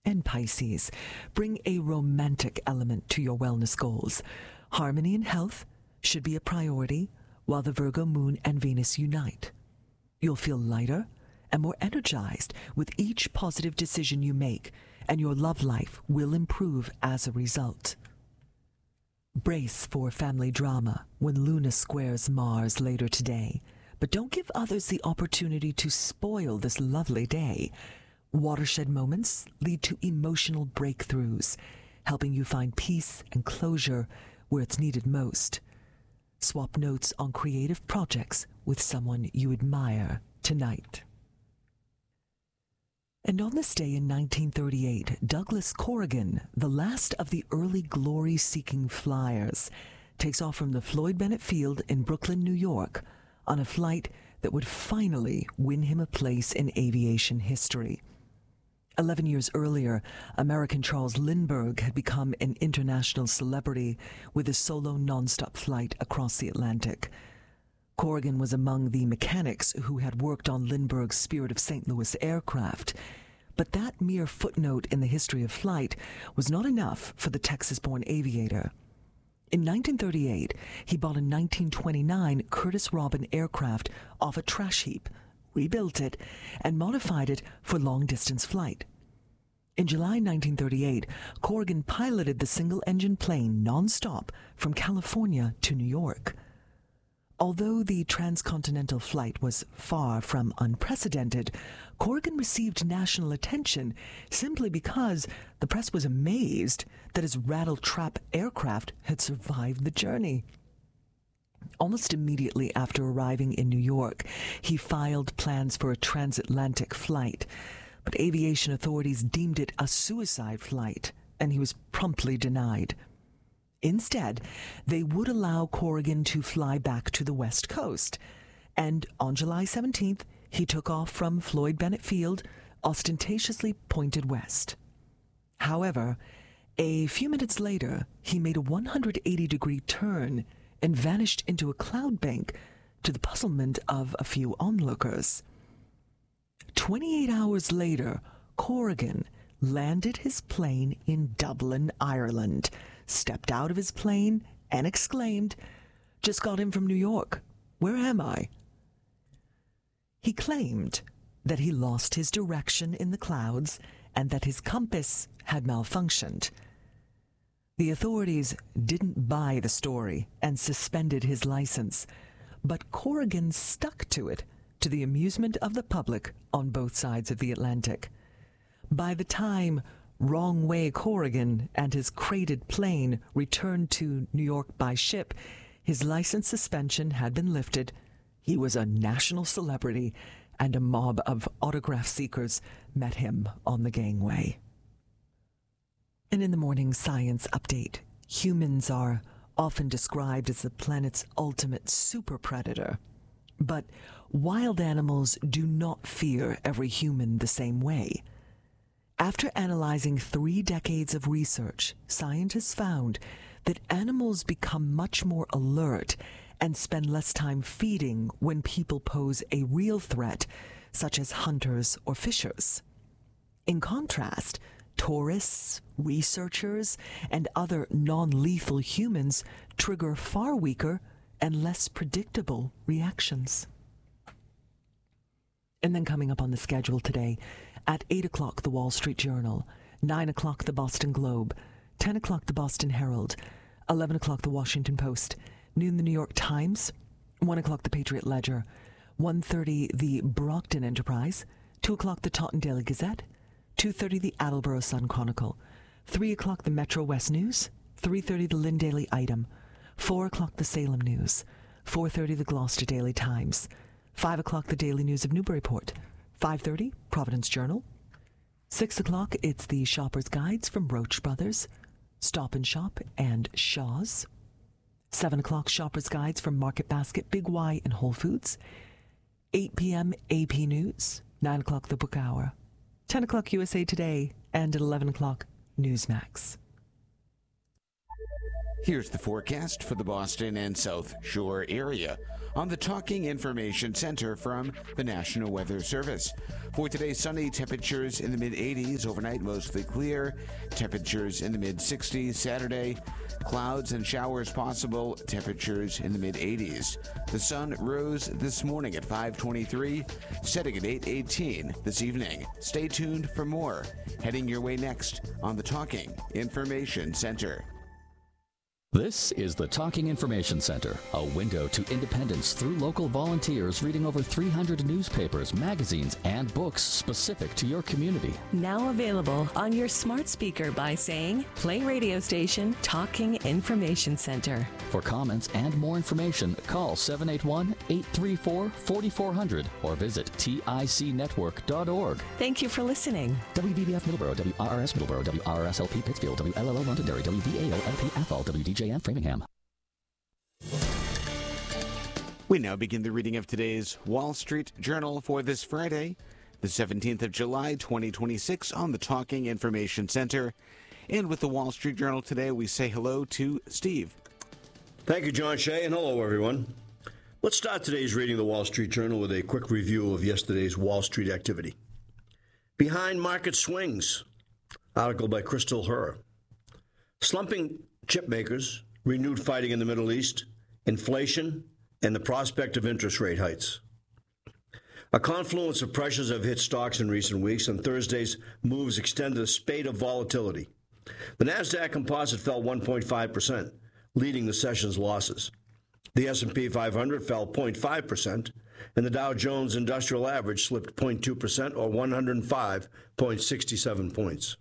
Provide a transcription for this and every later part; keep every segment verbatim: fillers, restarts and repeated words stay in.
and Pisces bring a romantic element to your wellness goals. Harmony and health should be a priority while the Virgo moon and Venus unite. You'll feel lighter and more energized with each positive decision you make, and your love life will improve as a result. Brace for family drama when Luna squares Mars later today, but don't give others the opportunity to spoil this lovely day. Watershed moments lead to emotional breakthroughs, helping you find peace and closure where it's needed most. Swap notes on creative projects with someone you admire tonight. And on this day in nineteen thirty-eight, Douglas Corrigan, the last of the early glory-seeking flyers, takes off from the Floyd Bennett Field in Brooklyn, New York, on a flight that would finally win him a place in aviation history. Eleven years earlier, American Charles Lindbergh had become an international celebrity with a solo nonstop flight across the Atlantic. Corrigan was among the mechanics who had worked on Lindbergh's Spirit of Saint Louis aircraft, but that mere footnote in the history of flight was not enough for the Texas-born aviator. In nineteen thirty-eight, he bought a nineteen twenty-nine Curtiss Robin aircraft off a trash heap, rebuilt it, and modified it for long-distance flight. In July nineteen thirty-eight, Corrigan piloted the single-engine plane non-stop from California to New York. Although the transcontinental flight was far from unprecedented, Corrigan received national attention simply because the press was amazed that his rattle-trap aircraft had survived the journey. Almost immediately after arriving in New York, he filed plans for a transatlantic flight, but aviation authorities deemed it a suicide flight, and he was promptly denied. Instead, they would allow Corrigan to fly back to the West Coast, and on July seventeenth, he took off from Floyd Bennett Field, ostentatiously pointed west. However, a few minutes later, he made a one hundred eighty degree turn and vanished into a cloud bank, to the puzzlement of a few onlookers. Twenty-eight hours later, Corrigan landed his plane in Dublin, Ireland, stepped out of his plane, and exclaimed, "Just got in from New York. Where am I?" He claimed that he lost his direction in the clouds and that his compass had malfunctioned. The authorities didn't buy the story and suspended his license, but Corrigan stuck to it, to the amusement of the public on both sides of the Atlantic. By the time Wrong Way Corrigan and his crated plane returned to New York by ship, his license suspension had been lifted. He was a national celebrity, and a mob of autograph seekers met him on the gangway. And in the morning science update, humans are often described as the planet's ultimate super predator. But wild animals do not fear every human the same way. After analyzing three decades of research, scientists found that animals become much more alert and spend less time feeding when people pose a real threat, such as hunters or fishers. In contrast, tourists, researchers, and other non-lethal humans trigger far weaker and less predictable reactions. And then coming up on the schedule today, at eight o'clock, the Wall Street Journal, nine o'clock, the Boston Globe, ten o'clock, the Boston Herald, eleven o'clock, the Washington Post, noon, the New York Times, one o'clock, the Patriot Ledger, one thirty, the Brockton Enterprise, two o'clock, the Taunton Daily Gazette, two thirty, the Attleboro Sun Chronicle, three o'clock, the Metro West News, three thirty, the Lynn Daily Item, four o'clock, the Salem News, four thirty, the Gloucester Daily Times, five o'clock, the Daily News of Newburyport, five thirty, Providence Journal, six o'clock, it's the Shopper's Guides from Roach Brothers, Stop and Shop, and Shaw's, seven o'clock, Shopper's Guides from Market Basket, Big Y, and Whole Foods, eight p.m., A P News, nine o'clock, The Book Hour, ten o'clock, U S A Today, and at eleven o'clock, Newsmax. Here's the forecast for the Boston and South Shore area on the Talking Information Center from the National Weather Service. For today, sunny, temperatures in the mid-eighties. Overnight, mostly clear. Temperatures in the mid-sixties. Saturday, clouds and showers possible. Temperatures in the mid-eighties. The sun rose this morning at five twenty-three, setting at eight eighteen this evening. Stay tuned for more. Heading your way next on the Talking Information Center. This is the Talking Information Center, a window to independence through local volunteers reading over three hundred newspapers, magazines, and books specific to your community. Now available on your smart speaker by saying, play radio station Talking Information Center. For comments and more information, call seven eight one, eight three four, four four zero zero or visit tic network dot org. Thank you for listening. W V B F Middleborough, W R R S Middleborough, W R R S L P Pittsfield, W L L O Londonderry, W V A O L P Athol, W D J M Framingham. We now begin the reading of today's Wall Street Journal for this Friday, the seventeenth of July, twenty twenty-six, on the Talking Information Center. And with the Wall Street Journal today, we say hello to Steve. Thank you, John Shea, and hello, everyone. Let's start today's reading of the Wall Street Journal with a quick review of yesterday's Wall Street activity. Behind Market Swings, article by Crystal Herr. Slumping chip makers, renewed fighting in the Middle East, inflation, and the prospect of interest rate hikes. A confluence of pressures have hit stocks in recent weeks, and Thursday's moves extended a spate of volatility. The NASDAQ Composite fell one point five percent, leading the session's losses. The S and P five hundred fell zero point five percent, and the Dow Jones Industrial Average slipped zero point two percent, or one hundred five point six seven points.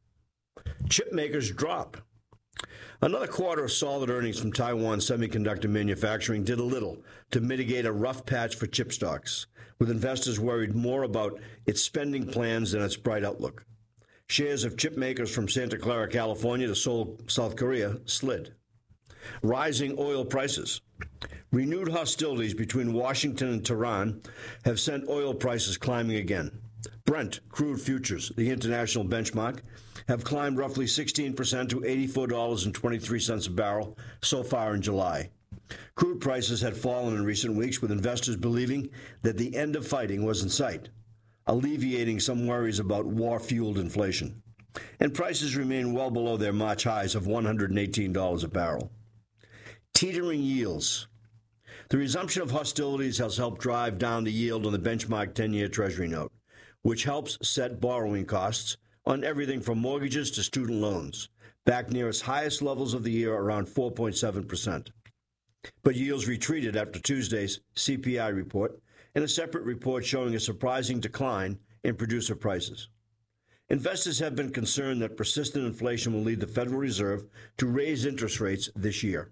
Chip makers drop. Another quarter of solid earnings from Taiwan Semiconductor Manufacturing did a little to mitigate a rough patch for chip stocks, with investors worried more about its spending plans than its bright outlook. Shares of chip makers from Santa Clara, California to Seoul, South Korea slid. Rising oil prices. Renewed hostilities between Washington and Tehran have sent oil prices climbing again. Brent crude futures, the international benchmark, have climbed roughly sixteen percent to eighty-four dollars and twenty-three cents a barrel so far in July. Crude prices had fallen in recent weeks, with investors believing that the end of fighting was in sight, alleviating some worries about war-fueled inflation. And prices remain well below their March highs of one hundred eighteen dollars a barrel. Teetering yields. The resumption of hostilities has helped drive down the yield on the benchmark ten-year Treasury note, which helps set borrowing costs on everything from mortgages to student loans, back near its highest levels of the year, around four point seven percent. But yields retreated after Tuesday's C P I report and a separate report showing a surprising decline in producer prices. Investors have been concerned that persistent inflation will lead the Federal Reserve to raise interest rates this year.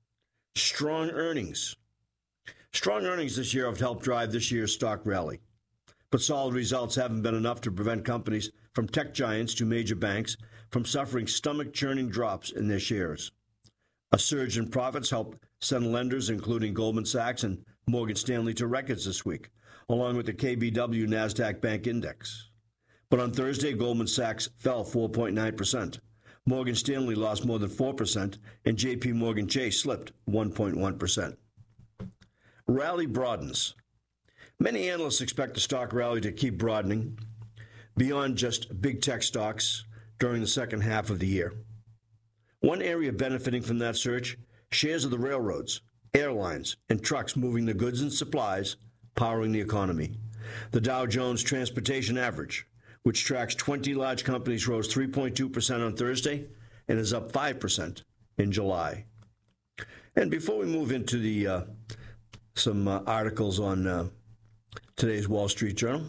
Strong earnings. Strong earnings this year have helped drive this year's stock rally. But solid results haven't been enough to prevent companies from tech giants to major banks from suffering stomach-churning drops in their shares. A surge in profits helped send lenders, including Goldman Sachs and Morgan Stanley, to records this week, along with the K B W NASDAQ Bank Index. But on Thursday, Goldman Sachs fell four point nine percent. Morgan Stanley lost more than four percent, and J P Morgan Chase slipped one point one percent. Rally broadens. Many analysts expect the stock rally to keep broadening beyond just big tech stocks during the second half of the year. One area benefiting from that surge, shares of the railroads, airlines, and trucks moving the goods and supplies powering the economy. The Dow Jones Transportation Average, which tracks twenty large companies, rose three point two percent on Thursday and is up five percent in July. And before we move into the uh, some uh, articles on uh, today's Wall Street Journal,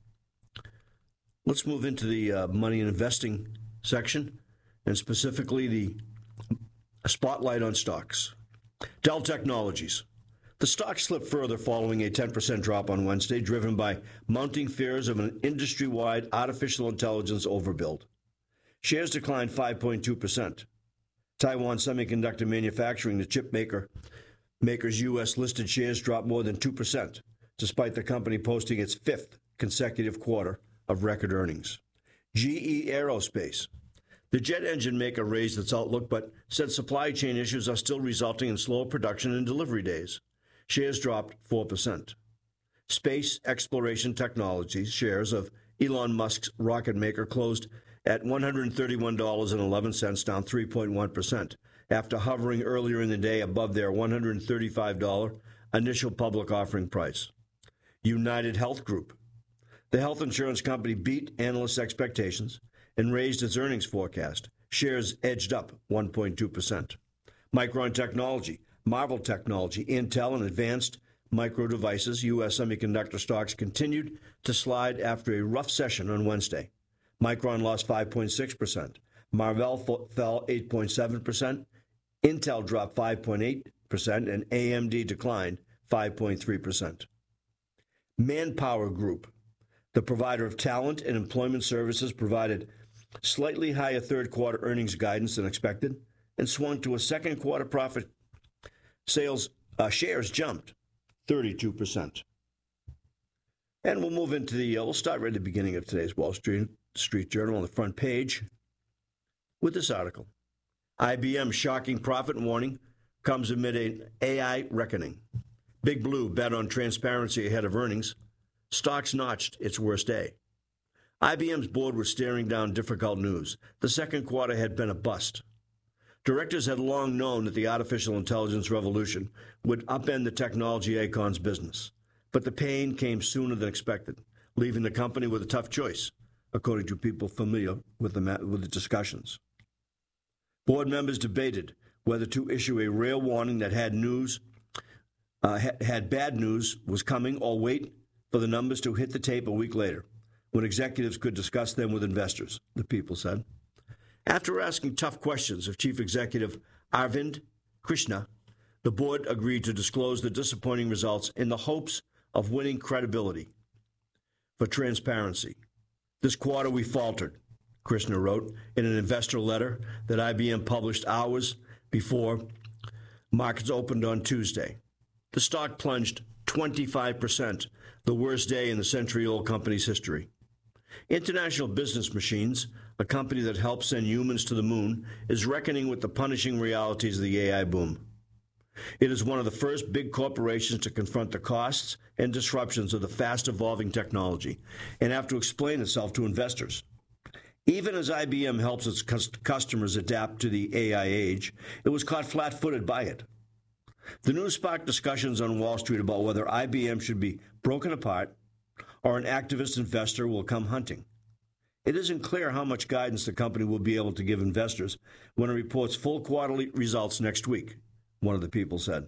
let's move into the uh, money and investing section, and specifically the spotlight on stocks. Dell Technologies. The stock slipped further following a ten percent drop on Wednesday, driven by mounting fears of an industry-wide artificial intelligence overbuild. Shares declined five point two percent. Taiwan Semiconductor Manufacturing, the chip maker, maker's U S-listed shares dropped more than two percent, despite the company posting its fifth consecutive quarter of record earnings. G E Aerospace. The jet engine maker raised its outlook, but said supply chain issues are still resulting in slower production and delivery days. Shares dropped four percent. Space Exploration Technologies shares of Elon Musk's rocket maker closed at one hundred thirty-one dollars and eleven cents, down three point one percent, after hovering earlier in the day above their one hundred thirty-five dollars initial public offering price. United Health Group. The health insurance company beat analysts' expectations and raised its earnings forecast. Shares edged up one point two percent. Micron Technology, Marvell Technology, Intel, and Advanced Micro Devices, U S semiconductor stocks continued to slide after a rough session on Wednesday. Micron lost five point six percent. Marvell fell eight point seven percent. Intel dropped five point eight percent, and A M D declined five point three percent. Manpower Group, the provider of talent and employment services, provided slightly higher third-quarter earnings guidance than expected and swung to a second-quarter profit. Sales uh, shares jumped thirty-two percent. And we'll move into the, uh, we'll start right at the beginning of today's Wall Street, Street Journal on the front page with this article. I B M's shocking profit warning comes amid an A I reckoning. Big Blue bet on transparency ahead of earnings. Stocks notched its worst day. I B M's board was staring down difficult news. The second quarter had been a bust. Directors had long known that the artificial intelligence revolution would upend the technology icon's business. But the pain came sooner than expected, leaving the company with a tough choice, according to people familiar with the, with the discussions. Board members debated whether to issue a rare warning that had news, uh, had bad news was coming, or wait for the numbers to hit the tape a week later, when executives could discuss them with investors, the people said. After asking tough questions of Chief Executive Arvind Krishna, the board agreed to disclose the disappointing results in the hopes of winning credibility. For transparency, this quarter we faltered, Krishna wrote in an investor letter that I B M published hours before markets opened on Tuesday. The stock plunged twenty-five percent, the worst day in the century-old company's history. International Business Machines, a company that helps send humans to the moon, is reckoning with the punishing realities of the A I boom. It is one of the first big corporations to confront the costs and disruptions of the fast-evolving technology and have to explain itself to investors. Even as I B M helps its customers adapt to the A I age, it was caught flat-footed by it. The news sparked discussions on Wall Street about whether I B M should be broken apart or an activist investor will come hunting. It isn't clear how much guidance the company will be able to give investors when it reports full quarterly results next week, one of the people said.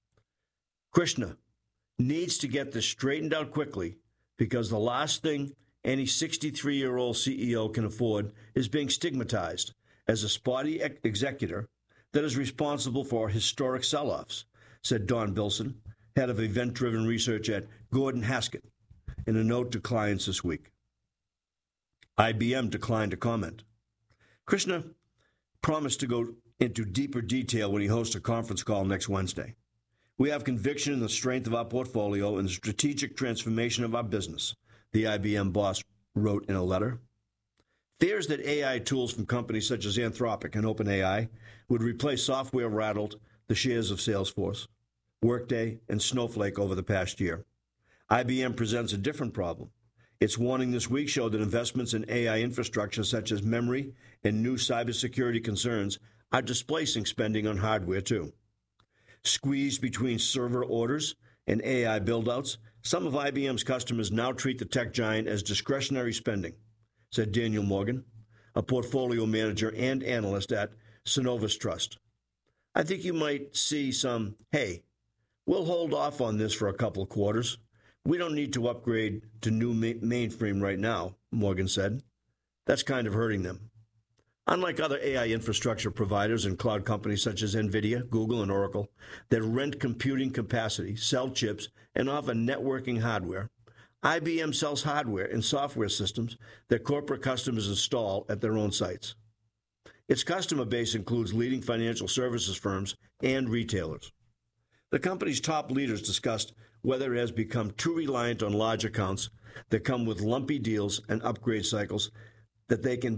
Krishna needs to get this straightened out quickly because the last thing any sixty-three-year-old C E O can afford is being stigmatized as a spotty ex- executor that is responsible for historic sell-offs, said Don Bilson, head of event-driven research at Gordon Haskett, in a note to clients this week. I B M declined to comment. Krishna promised to go into deeper detail when he hosts a conference call next Wednesday. We have conviction in the strength of our portfolio and the strategic transformation of our business, the I B M boss wrote in a letter. Fears that A I tools from companies such as Anthropic and OpenAI would replace software rattled the shares of Salesforce, Workday, and Snowflake over the past year. I B M presents a different problem. Its warning this week showed that investments in A I infrastructure such as memory and new cybersecurity concerns are displacing spending on hardware too. Squeezed between server orders and A I buildouts, some of I B M's customers now treat the tech giant as discretionary spending, said Daniel Morgan, a portfolio manager and analyst at Synovus Trust. I think you might see some, hey, we'll hold off on this for a couple of quarters. We don't need to upgrade to new ma- mainframe right now, Morgan said. That's kind of hurting them. Unlike other A I infrastructure providers and cloud companies such as NVIDIA, Google, and Oracle that rent computing capacity, sell chips, and offer networking hardware, I B M sells hardware and software systems that corporate customers install at their own sites. Its customer base includes leading financial services firms and retailers. The company's top leaders discussed whether it has become too reliant on large accounts that come with lumpy deals and upgrade cycles that they can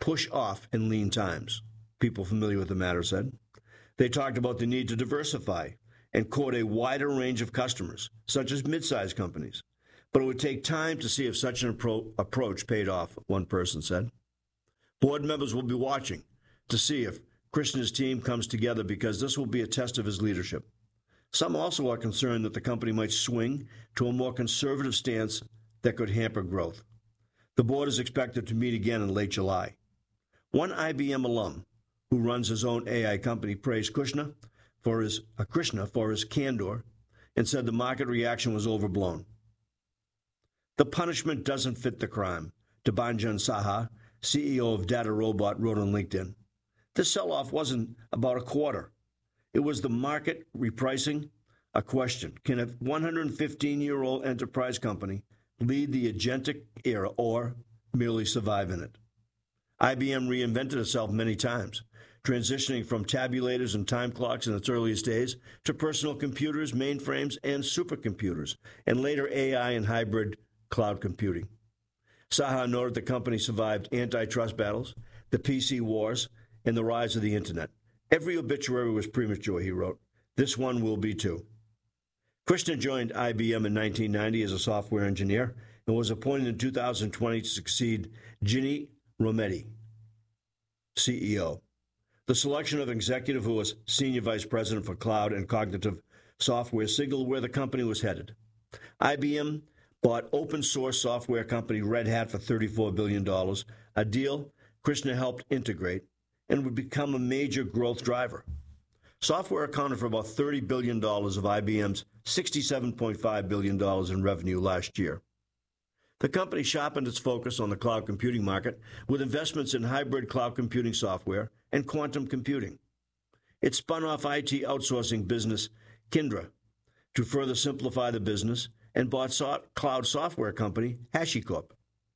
push off in lean times, people familiar with the matter said. They talked about the need to diversify and court a wider range of customers, such as mid-sized companies. But it would take time to see if such an appro- approach paid off, one person said. Board members will be watching to see if Krishna's team comes together because this will be a test of his leadership. Some also are concerned that the company might swing to a more conservative stance that could hamper growth. The board is expected to meet again in late July. One I B M alum who runs his own A I company praised Krishna for his, uh, Krishna for his candor and said the market reaction was overblown. The punishment doesn't fit the crime, Debanjan Saha, C E O of Data Robot, wrote on LinkedIn. This sell-off wasn't about a quarter. It was the market repricing a question. Can a one hundred fifteen-year-old enterprise company lead the agentic era or merely survive in it? I B M reinvented itself many times, transitioning from tabulators and time clocks in its earliest days to personal computers, mainframes, and supercomputers, and later A I and hybrid cloud computing. Saha noted the company survived antitrust battles, the P C wars, and the rise of the Internet. Every obituary was premature, he wrote. This one will be too. Krishna joined I B M in nineteen ninety as a software engineer and was appointed in two thousand twenty to succeed Ginni Rometty, C E O. The selection of executive who was senior vice president for cloud and cognitive software signaled where the company was headed. I B M bought open-source software company Red Hat for thirty-four billion dollars, a deal Krishna helped integrate and would become a major growth driver. Software accounted for about thirty billion dollars of I B M's sixty-seven point five billion dollars in revenue last year. The company sharpened its focus on the cloud computing market with investments in hybrid cloud computing software and quantum computing. It spun off I T outsourcing business Kyndryl to further simplify the business and bought so- cloud software company HashiCorp.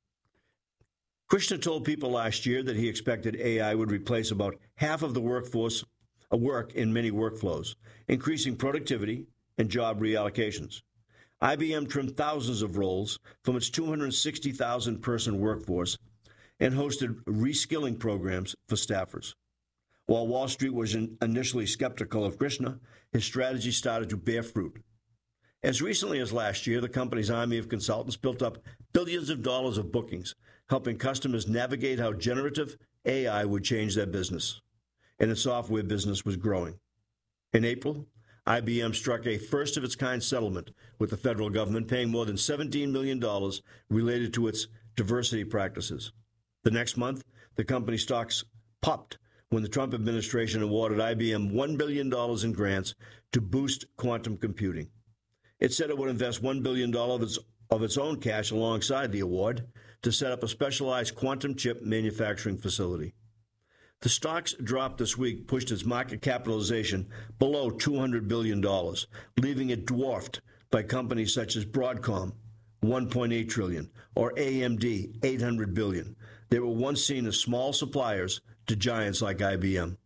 Krishna told people last year that he expected A I would replace about half of the workforce uh, work in many workflows, increasing productivity and job reallocations. I B M trimmed thousands of roles from its two hundred sixty thousand person workforce and hosted reskilling programs for staffers. While Wall Street was in initially skeptical of Krishna, his strategy started to bear fruit. As recently as last year, the company's army of consultants built up billions of dollars of bookings, helping customers navigate how generative A I would change their business. And its software business was growing. In April, I B M struck a first-of-its-kind settlement with the federal government, paying more than seventeen million dollars related to its diversity practices. The next month, the company's stocks popped when the Trump administration awarded I B M one billion dollars in grants to boost quantum computing. It said it would invest one billion dollars of its, of its own cash alongside the award to set up a specialized quantum chip manufacturing facility. The stock's drop this week pushed its market capitalization below two hundred billion dollars, leaving it dwarfed by companies such as Broadcom, one point eight trillion dollars, or A M D, eight hundred billion dollars. They were once seen as small suppliers to giants like I B M.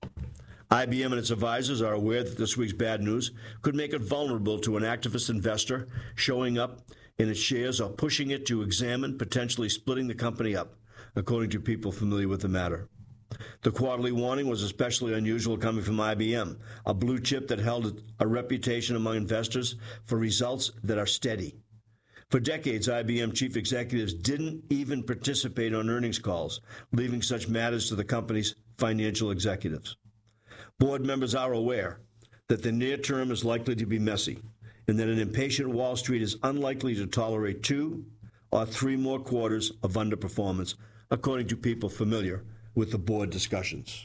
I B M and its advisors are aware that this week's bad news could make it vulnerable to an activist investor showing up in its shares or pushing it to examine potentially splitting the company up, according to people familiar with the matter. The quarterly warning was especially unusual coming from I B M, a blue chip that held a reputation among investors for results that are steady. For decades, I B M chief executives didn't even participate on earnings calls, leaving such matters to the company's financial executives. Board members are aware that the near term is likely to be messy and that an impatient Wall Street is unlikely to tolerate two or three more quarters of underperformance, according to people familiar with the board discussions.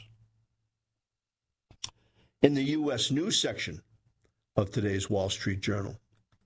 In the U S news section of today's Wall Street Journal,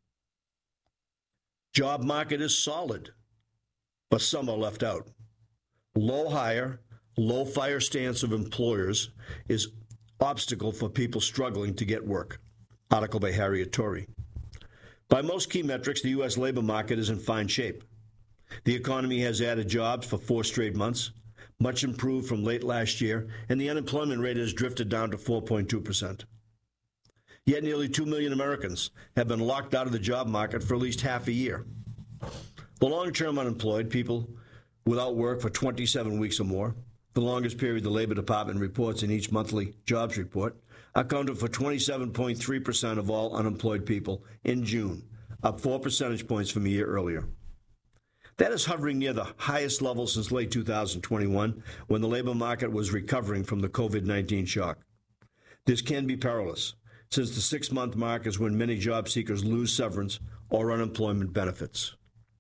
job market is solid, but some are left out. Low hire, low fire stance of employers is obstacle for people struggling to get work. Article by Harriet Torrey. By most key metrics, the U S labor market is in fine shape. The economy has added jobs for four straight months, much improved from late last year, and the unemployment rate has drifted down to four point two percent. Yet nearly two million Americans have been locked out of the job market for at least half a year. The long-term unemployed, people without work for twenty-seven weeks or more, the longest period the Labor Department reports in each monthly jobs report, accounted for twenty-seven point three percent of all unemployed people in June, up four percentage points from a year earlier. That is hovering near the highest level since late two thousand twenty-one, when the labor market was recovering from the COVID nineteen shock. This can be perilous, since the six-month mark is when many job seekers lose severance or unemployment benefits.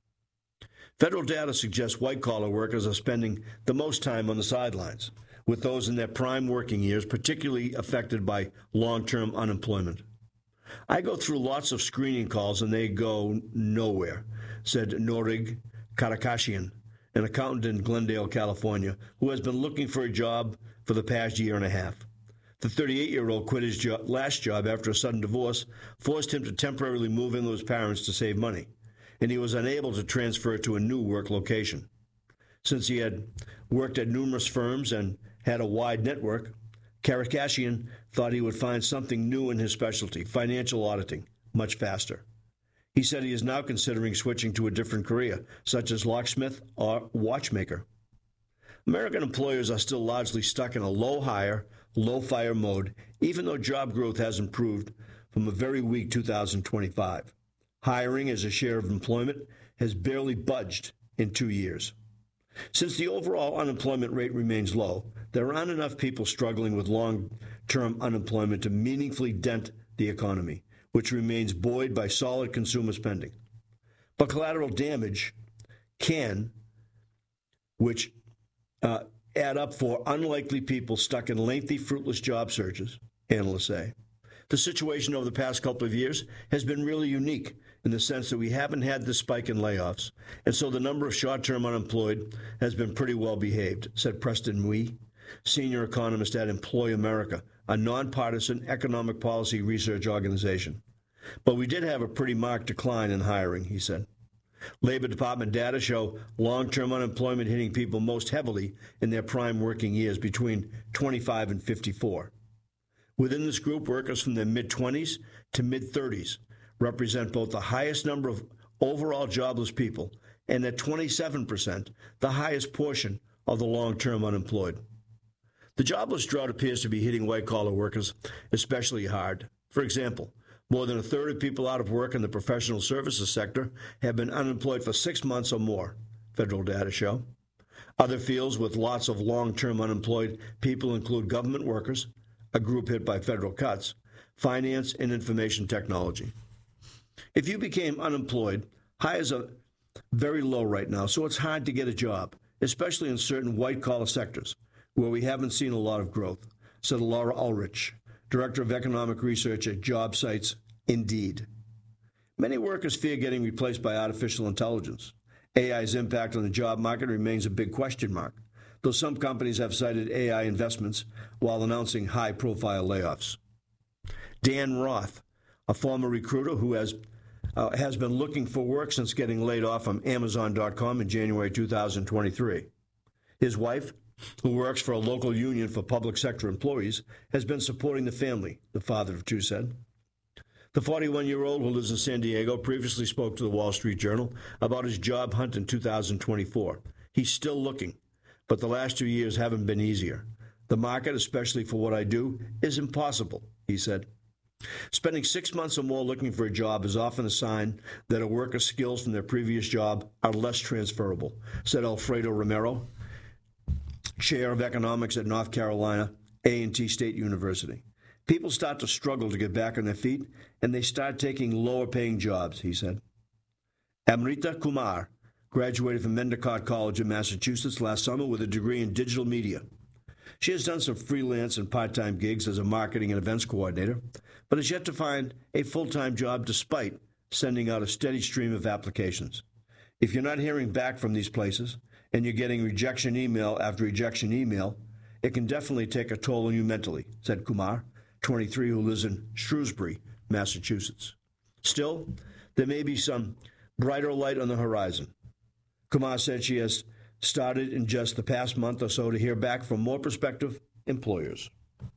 Federal data suggests white-collar workers are spending the most time on the sidelines, with those in their prime working years particularly affected by long-term unemployment. I go through lots of screening calls and they go nowhere, said Norig Karakashian, an accountant in Glendale, California, who has been looking for a job for the past year and a half. The thirty-eight-year-old quit his jo- last job after a sudden divorce, forced him to temporarily move in with his parents to save money, and he was unable to transfer to a new work location. Since he had worked at numerous firms and had a wide network, Karakashian thought he would find something new in his specialty, financial auditing, much faster. He said he is now considering switching to a different career, such as locksmith or watchmaker. American employers are still largely stuck in a low-hire, low-fire mode, even though job growth has improved from a very weak two thousand twenty-five. Hiring as a share of employment has barely budged in two years. Since the overall unemployment rate remains low, there aren't enough people struggling with long-term unemployment to meaningfully dent the economy, which remains buoyed by solid consumer spending. But collateral damage can, which uh, add up for unlikely people stuck in lengthy, fruitless job searches, analysts say. The situation over the past couple of years has been really unique in the sense that we haven't had this spike in layoffs, and so the number of short-term unemployed has been pretty well behaved, said Preston Wee, senior economist at Employ America, a nonpartisan economic policy research organization. But we did have a pretty marked decline in hiring, he said. Labor Department data show long-term unemployment hitting people most heavily in their prime working years between twenty-five and fifty-four. Within this group, workers from their mid-twenties to mid-thirties represent both the highest number of overall jobless people and at twenty-seven percent, the highest portion of the long-term unemployed. The jobless drought appears to be hitting white-collar workers especially hard. For example, more than a third of people out of work in the professional services sector have been unemployed for six months or more, federal data show. Other fields with lots of long-term unemployed people include government workers, a group hit by federal cuts, finance, and information technology. If you became unemployed, hires are very low right now, so it's hard to get a job, especially in certain white-collar sectors where we haven't seen a lot of growth, said Laura Ulrich, Director of Economic Research at Job Sites Indeed. Many workers fear getting replaced by artificial intelligence. A I's impact on the job market remains a big question mark, though some companies have cited A I investments while announcing high-profile layoffs. Dan Roth, a former recruiter who has uh, has been looking for work since getting laid off from Amazon dot com in January two thousand twenty-three. His wife, who works for a local union for public sector employees, has been supporting the family, the father of two said. The forty-one-year-old who lives in San Diego previously spoke to the Wall Street Journal about his job hunt in two thousand twenty-four. He's still looking, but the last two years haven't been easier. The market, especially for what I do, is impossible, he said. Spending six months or more looking for a job is often a sign that a worker's skills from their previous job are less transferable, said Alfredo Romero, chair of economics at North Carolina A and T State University. People start to struggle to get back on their feet, and they start taking lower-paying jobs, he said. Amrita Kumar graduated from Mendicott College in Massachusetts last summer with a degree in digital media. She has done some freelance and part-time gigs as a marketing and events coordinator, but has yet to find a full-time job despite sending out a steady stream of applications. If you're not hearing back from these places, and you're getting rejection email after rejection email, it can definitely take a toll on you mentally, said Kumar, twenty-three, who lives in Shrewsbury, Massachusetts. Still, there may be some brighter light on the horizon. Kumar said she has started in just the past month or so to hear back from more prospective employers.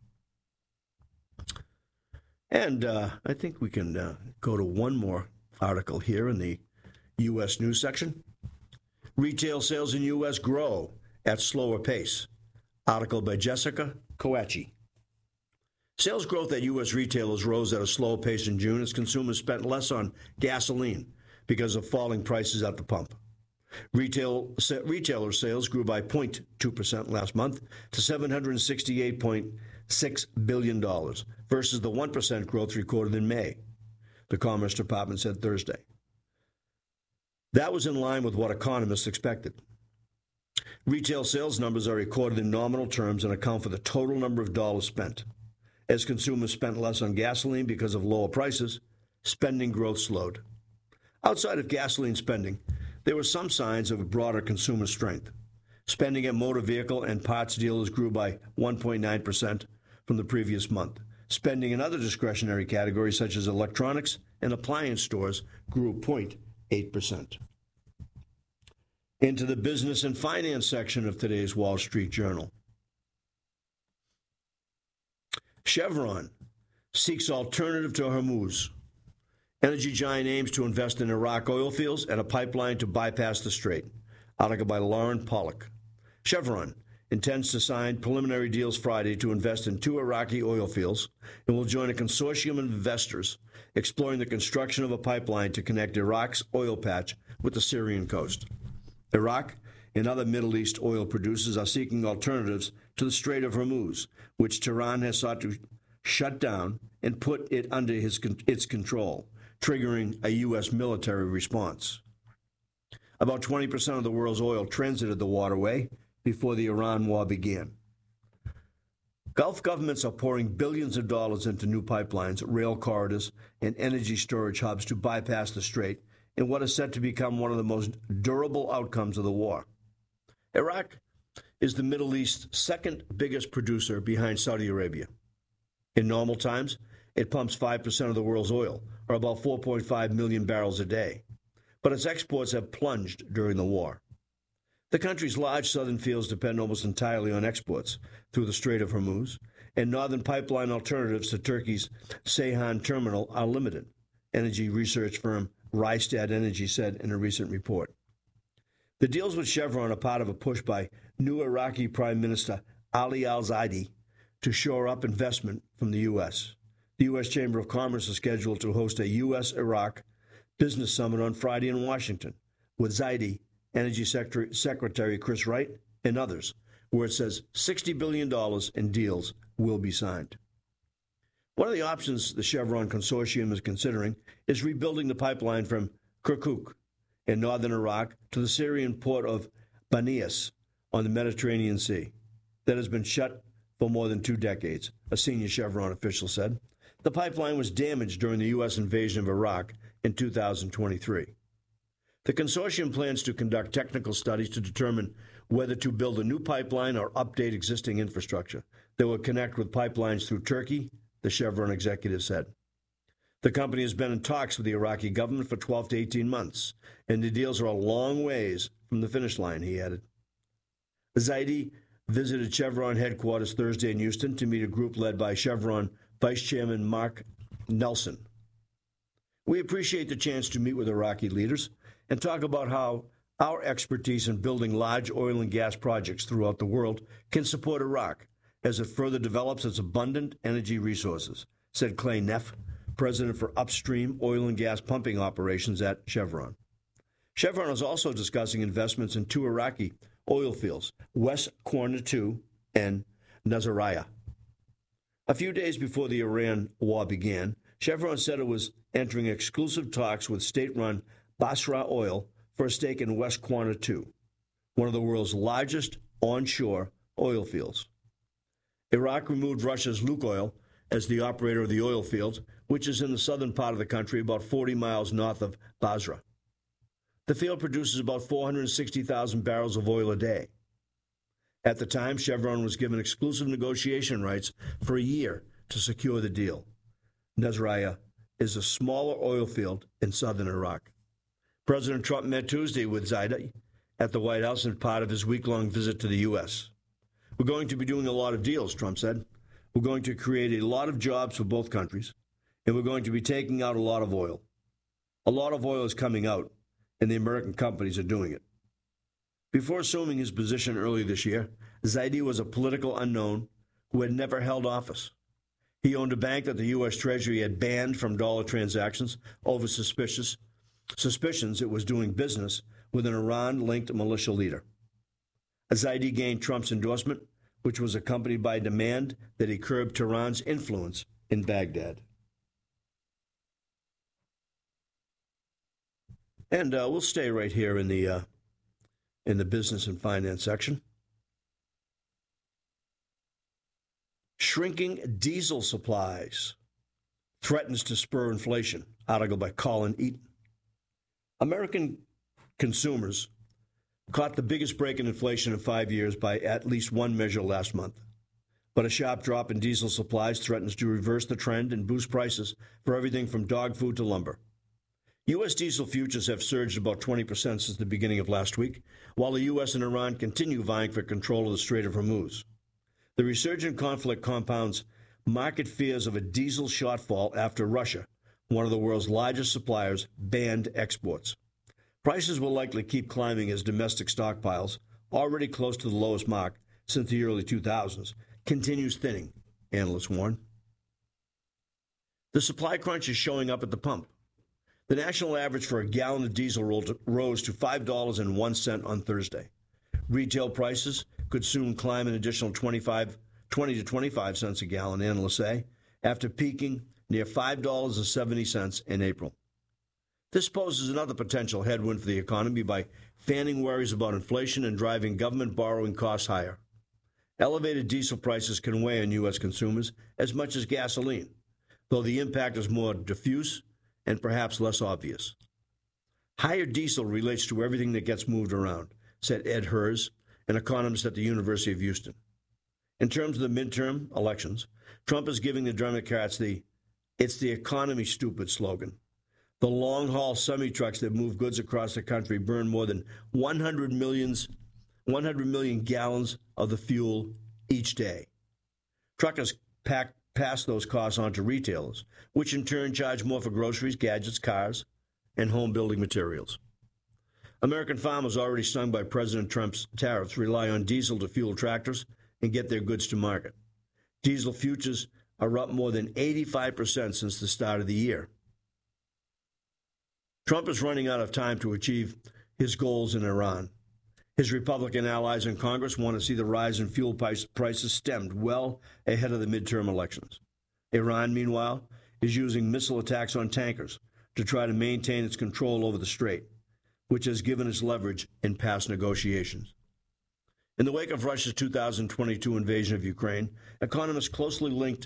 And uh, I think we can uh, go to one more article here in the U S News section. Retail sales in U S grow at slower pace. Article by Jessica Coachi. Sales growth at U S retailers rose at a slower pace in June as consumers spent less on gasoline because of falling prices at the pump. Retail retailer sales grew by zero point two percent last month to seven hundred sixty-eight point six billion dollars versus the one percent growth recorded in May, the Commerce Department said Thursday. That was in line with what economists expected. Retail sales numbers are recorded in nominal terms and account for the total number of dollars spent. As consumers spent less on gasoline because of lower prices, spending growth slowed. Outside of gasoline spending, there were some signs of broader consumer strength. Spending at motor vehicle and parts dealers grew by one point nine percent from the previous month. Spending in other discretionary categories such as electronics and appliance stores grew zero point eight percent. Into the business and finance section of today's Wall Street Journal. Chevron seeks alternative to Hormuz. Energy giant aims to invest in Iraq oil fields and a pipeline to bypass the strait. Article by Lauren Pollock. Chevron intends to sign preliminary deals Friday to invest in two Iraqi oil fields and will join a consortium of investors exploring the construction of a pipeline to connect Iraq's oil patch with the Syrian coast. Iraq and other Middle East oil producers are seeking alternatives to the Strait of Hormuz, which Tehran has sought to shut down and put it under his, its control, triggering a U S military response. About twenty percent of the world's oil transited the waterway before the Iran war began. Gulf governments are pouring billions of dollars into new pipelines, rail corridors, and energy storage hubs to bypass the strait in what is set to become one of the most durable outcomes of the war. Iraq is the Middle East's second biggest producer behind Saudi Arabia. In normal times, it pumps five percent of the world's oil, or about four point five million barrels a day. But its exports have plunged during the war. The country's large southern fields depend almost entirely on exports through the Strait of Hormuz, and northern pipeline alternatives to Turkey's Ceyhan terminal are limited, energy research firm Rystad Energy said in a recent report. The deals with Chevron are part of a push by new Iraqi Prime Minister Ali al-Zaidi to shore up investment from the U S. The U S Chamber of Commerce is scheduled to host a U S Iraq business summit on Friday in Washington with Zaidi, Energy Secretary, Secretary Chris Wright, and others, where it says sixty billion dollars in deals will be signed. One of the options the Chevron consortium is considering is rebuilding the pipeline from Kirkuk in northern Iraq to the Syrian port of Banias on the Mediterranean Sea that has been shut for more than two decades, a senior Chevron official said. The pipeline was damaged during the U S invasion of Iraq in two thousand twenty-three. The consortium plans to conduct technical studies to determine whether to build a new pipeline or update existing infrastructure that will connect with pipelines through Turkey, the Chevron executive said. The company has been in talks with the Iraqi government for twelve to eighteen months, and the deals are a long ways from the finish line, he added. Zaidi visited Chevron headquarters Thursday in Houston to meet a group led by Chevron Vice Chairman Mark Nelson. We appreciate the chance to meet with Iraqi leaders and talk about how our expertise in building large oil and gas projects throughout the world can support Iraq as it further develops its abundant energy resources, said Clay Neff, president for upstream oil and gas pumping operations at Chevron. Chevron is also discussing investments in two Iraqi oil fields, West Qurna two and Nasiriyah. A few days before the Iran war began, Chevron said it was entering exclusive talks with state-run Basra Oil for a stake in West Qurna two, one of the world's largest onshore oil fields. Iraq removed Russia's Lukoil as the operator of the oil field, which is in the southern part of the country, about forty miles north of Basra. The field produces about four hundred sixty thousand barrels of oil a day. At the time, Chevron was given exclusive negotiation rights for a year to secure the deal. Nasiriyah is a smaller oil field in southern Iraq. President Trump met Tuesday with Zaidi at the White House as part of his week-long visit to the U S. We're going to be doing a lot of deals, Trump said. We're going to create a lot of jobs for both countries, and we're going to be taking out a lot of oil. A lot of oil is coming out, and the American companies are doing it. Before assuming his position early this year, Zaidi was a political unknown who had never held office. He owned a bank that the U S Treasury had banned from dollar transactions over suspicious suspicions it was doing business with an Iran-linked militia leader. Zaidi gained Trump's endorsement, which was accompanied by a demand that he curb Tehran's influence in Baghdad. And uh, we'll stay right here in the uh, in the business and finance section. Shrinking diesel supplies threatens to spur inflation. Article by Colin Eaton. American consumers caught the biggest break in inflation in five years by at least one measure last month. But a sharp drop in diesel supplies threatens to reverse the trend and boost prices for everything from dog food to lumber. U S diesel futures have surged about twenty percent since the beginning of last week, while the U S and Iran continue vying for control of the Strait of Hormuz. The resurgent conflict compounds market fears of a diesel shortfall after Russia, one of the world's largest suppliers, banned exports. Prices will likely keep climbing as domestic stockpiles, already close to the lowest mark since the early two thousands, continues thinning, analysts warn. The supply crunch is showing up at the pump. The national average for a gallon of diesel rose to five dollars and one cent on Thursday. Retail prices could soon climb an additional twenty-five, twenty to twenty-five cents a gallon, analysts say, after peaking near five dollars and seventy cents in April. This poses another potential headwind for the economy by fanning worries about inflation and driving government borrowing costs higher. Elevated diesel prices can weigh on U S consumers as much as gasoline, though the impact is more diffuse and perhaps less obvious. Higher diesel relates to everything that gets moved around, said Ed Hers, an economist at the University of Houston. In terms of the midterm elections, Trump is giving the Democrats the "it's the economy, stupid" slogan. The long-haul semi-trucks that move goods across the country burn more than one hundred millions, one hundred million gallons of the fuel each day. Truckers pack, pass those costs on to retailers, which in turn charge more for groceries, gadgets, cars, and home building materials. American farmers, already stung by President Trump's tariffs, rely on diesel to fuel tractors and get their goods to market. Diesel futures are up more than eighty-five percent since the start of the year. Trump is running out of time to achieve his goals in Iran. His Republican allies in Congress want to see the rise in fuel price, prices stemmed well ahead of the midterm elections. Iran, meanwhile, is using missile attacks on tankers to try to maintain its control over the strait, which has given its leverage in past negotiations. In the wake of Russia's two thousand twenty-two invasion of Ukraine, economists closely linked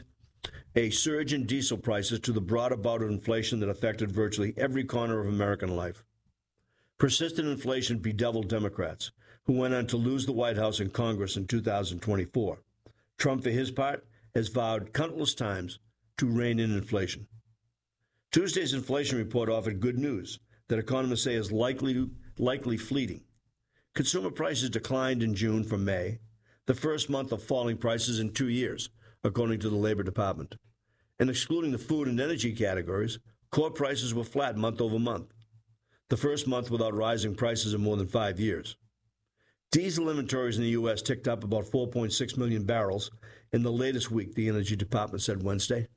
a surge in diesel prices to the broader bout of inflation that affected virtually every corner of American life. Persistent inflation bedeviled Democrats, who went on to lose the White House and Congress in two thousand twenty-four. Trump, for his part, has vowed countless times to rein in inflation. Tuesday's inflation report offered good news that economists say is likely, likely fleeting. Consumer prices declined in June from May, the first month of falling prices in two years, according to the Labor Department. And excluding the food and energy categories, core prices were flat month over month, the first month without rising prices in more than five years. Diesel inventories in the U S ticked up about four point six million barrels in the latest week, the Energy Department said Wednesday.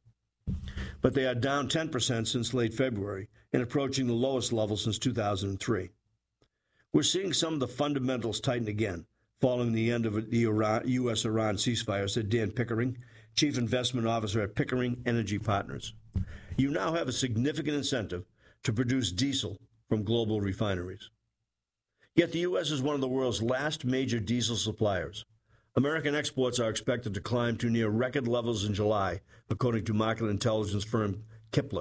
But they are down ten percent since late February and approaching the lowest level since two thousand three. We're seeing some of the fundamentals tighten again following the end of the U S Iran ceasefire, said Dan Pickering, Chief Investment Officer at Pickering Energy Partners. You now have a significant incentive to produce diesel from global refineries. Yet the U S is one of the world's last major diesel suppliers. American exports are expected to climb to near record levels in July, according to market intelligence firm Kpler.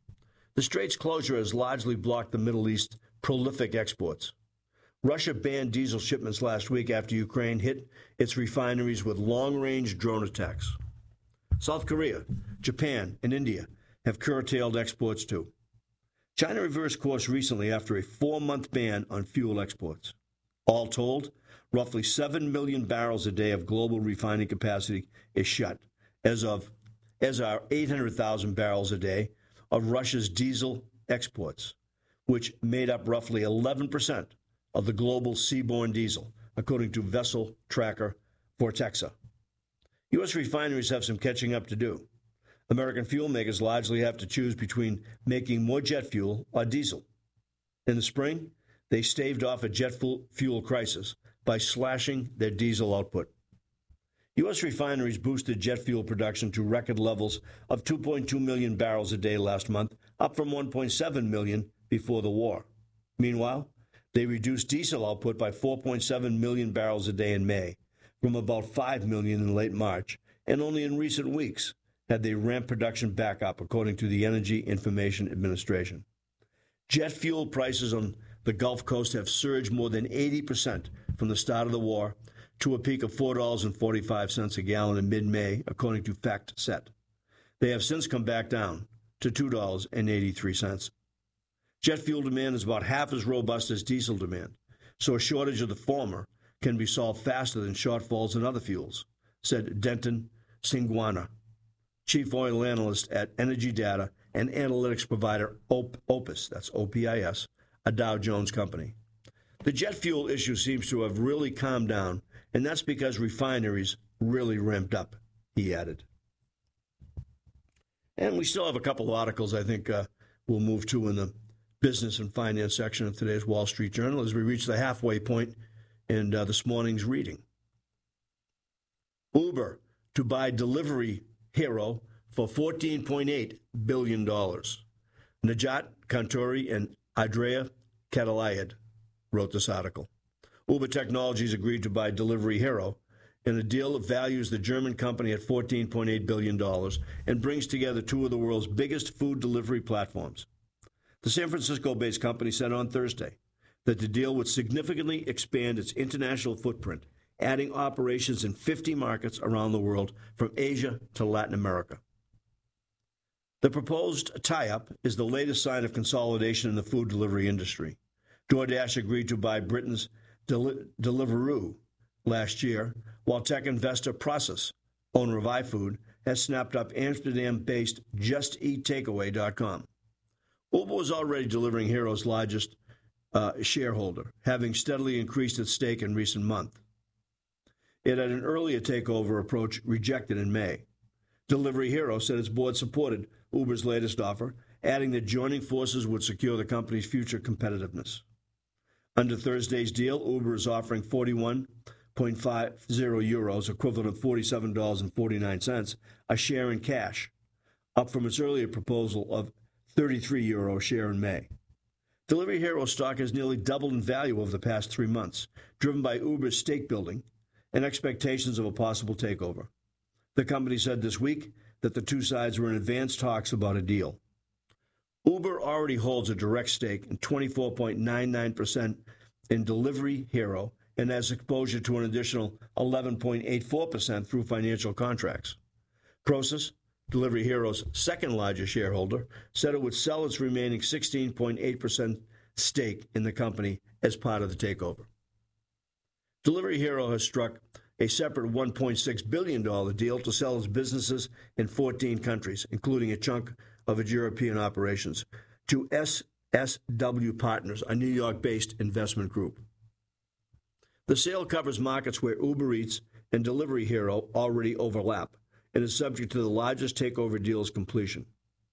The strait's closure has largely blocked the Middle East's prolific exports. Russia banned diesel shipments last week after Ukraine hit its refineries with long-range drone attacks. South Korea, Japan, and India have curtailed exports too. China reversed course recently after a four-month ban on fuel exports. All told, roughly seven million barrels a day of global refining capacity is shut, as of as are eight hundred thousand barrels a day of Russia's diesel exports, which made up roughly eleven percent of the global seaborne diesel, according to vessel tracker Vortexa. U S refineries have some catching up to do. American fuel makers largely have to choose between making more jet fuel or diesel. In the spring, they staved off a jet fuel crisis by slashing their diesel output. U S refineries boosted jet fuel production to record levels of two point two million barrels a day last month, up from one point seven million before the war. Meanwhile, they reduced diesel output by four point seven million barrels a day in May, from about five million in late March, and only in recent weeks had they ramped production back up, according to the Energy Information Administration. Jet fuel prices on the Gulf Coast have surged more than eighty percent from the start of the war to a peak of four dollars and forty-five cents a gallon in mid-May, according to FactSet. They have since come back down to two dollars and eighty-three cents. Jet fuel demand is about half as robust as diesel demand, so a shortage of the former can be solved faster than shortfalls in other fuels, said Denton Singwana, chief oil analyst at energy data and analytics provider Op- Opus, that's O P I S, a Dow Jones company. The jet fuel issue seems to have really calmed down, and that's because refineries really ramped up, he added. And we still have a couple of articles I think uh, we'll move to in the business and finance section of today's Wall Street Journal as we reach the halfway point in uh, this morning's reading. Uber to buy Delivery Hero for fourteen point eight billion dollars. Najat Kanturi and Andrea Catalayed wrote this article. Uber Technologies agreed to buy Delivery Hero in a deal that values the German company at fourteen point eight billion dollars and brings together two of the world's biggest food delivery platforms. The San Francisco-based company said on Thursday that the deal would significantly expand its international footprint, adding operations in fifty markets around the world, from Asia to Latin America. The proposed tie-up is the latest sign of consolidation in the food delivery industry. DoorDash agreed to buy Britain's Del- Deliveroo last year, while tech investor Prosus, owner of iFood, has snapped up Amsterdam-based Just Eat Takeaway dot com. Uber was already Delivery Hero's largest uh, shareholder, having steadily increased its stake in recent months. It had an earlier takeover approach rejected in May. Delivery Hero said its board supported Uber's latest offer, adding that joining forces would secure the company's future competitiveness. Under Thursday's deal, Uber is offering forty-one point five zero euros, equivalent of forty-seven dollars and forty-nine cents, a share in cash, up from its earlier proposal of thirty-three euro share in May. Delivery Hero stock has nearly doubled in value over the past three months, driven by Uber's stake building and expectations of a possible takeover. The company said this week that the two sides were in advanced talks about a deal. Uber already holds a direct stake in twenty-four point nine nine percent in Delivery Hero and has exposure to an additional eleven point eight four percent through financial contracts. Prosus, Delivery Hero's second largest shareholder, said it would sell its remaining sixteen point eight percent stake in the company as part of the takeover. Delivery Hero has struck a separate one point six billion dollars deal to sell its businesses in fourteen countries, including a chunk of its European operations, to S S W Partners, a New York-based investment group. The sale covers markets where Uber Eats and Delivery Hero already overlap and is subject to the largest takeover deal's completion.